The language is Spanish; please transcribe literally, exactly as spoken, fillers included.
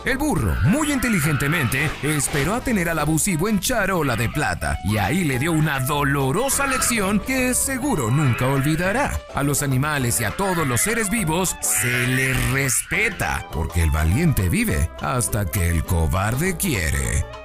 El burro, muy inteligentemente, esperó a tener al abusivo en charola de plata y ahí le dio una dolorosa lección que seguro nunca olvidará. A los animales y a todos los seres vivos se les respeta, porque el valiente vive hasta que el cobarde quiere.